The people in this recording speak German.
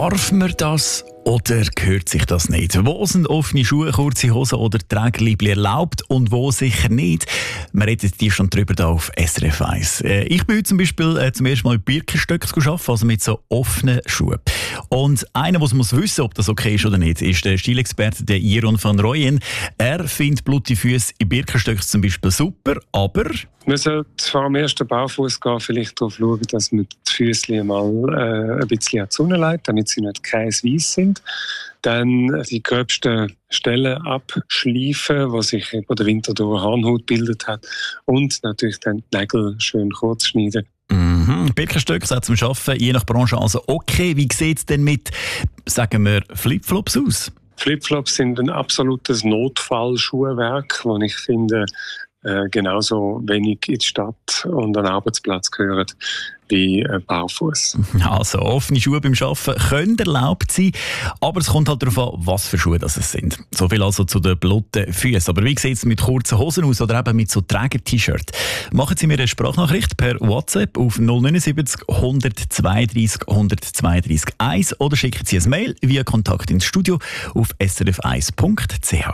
Darf man das oder gehört sich das nicht? Wo sind offene Schuhe, kurze Hosen oder Trägerliebli erlaubt und wo sicher nicht? Wir reden die schon drüber hier auf SRF 1. Ich bin heute zum Beispiel zum ersten Mal mit Birkenstöcken arbeiten, also mit so offenen Schuhen. Und einer, der muss wissen, ob das okay ist oder nicht, ist der Stilexperte der Jeroen van Rooyen. Er findet blutige Füße in Birkenstöcken zum Beispiel super, aber... Man sollte vor dem ersten Barfuß gehen, vielleicht darauf schauen, dass man die Füße mal ein bisschen an die Sonne legt, damit sie nicht kreisweiss sind. Dann die gröbsten Stellen abschleifen, wo sich über den Winter durch Hornhaut gebildet hat. Und natürlich dann die Nägel schön kurz schneiden. Birkenstöcke sind zum Arbeiten je nach Branche also okay. Wie sieht es denn mit, sagen wir, Flipflops aus? Flipflops sind ein absolutes Notfallschuhwerk, wo ich finde, genauso wenig in die Stadt und an den Arbeitsplatz gehören wie Barfuß. Also offene Schuhe beim Arbeiten können erlaubt sein, aber es kommt halt darauf an, was für Schuhe das sind. So viel also zu den blutigen Füßen. Aber wie sieht es mit kurzen Hosen aus oder eben mit so Träger-T-Shirt? Machen Sie mir eine Sprachnachricht per WhatsApp auf 079 132 132 1 oder schicken Sie ein Mail via Kontakt ins Studio auf srf1.ch.